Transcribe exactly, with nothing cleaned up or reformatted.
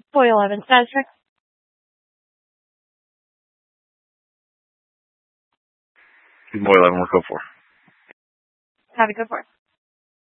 Boy eleven, status check. Boy eleven, we're code four. Have a good one.